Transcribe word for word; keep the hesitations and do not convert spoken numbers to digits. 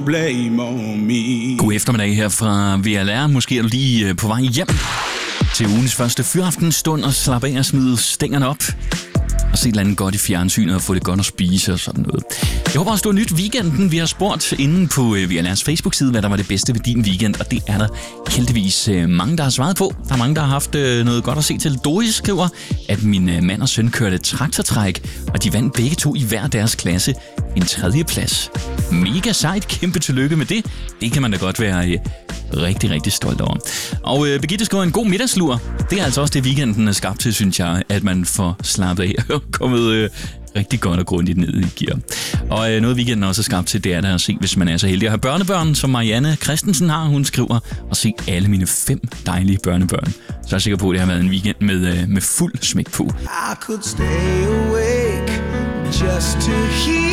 Blame on me. God eftermiddag her fra V L R. Måske er du lige på vej hjem til ugens første fyraftensstund og slappe af og smide stængerne op og se et eller andet godt i fjernsynet og få det godt at spise og sådan noget. Jeg håber også, du har nyt weekenden. Vi har spurgt inde på V L R's Facebook-side, hvad der var det bedste ved din weekend, og det er der heldigvis mange, der har svaret på. Der er mange, der har haft noget godt at se til. Doris skriver, at min mand og søn kørte traktortræk, og de vandt begge to i hver deres klasse en tredje plads. Mega sejt, kæmpe tillykke med det. Det kan man da godt være rigtig, rigtig stolt over. Og øh, Birgitte skriver en god middagslur. Det er altså også det, weekenden er skabt til, synes jeg, at man får slappet af og kommet øh, rigtig godt og grundigt ned i gear. Og øh, noget, weekenden også er skabt til, det er der at se, hvis man er så heldig at have børnebørn, som Marianne Christensen har. Hun skriver, og se alle mine fem dejlige børnebørn. Så er jeg sikker på, at det har været en weekend med, øh, med fuld smæk på. I could stay awake just to hear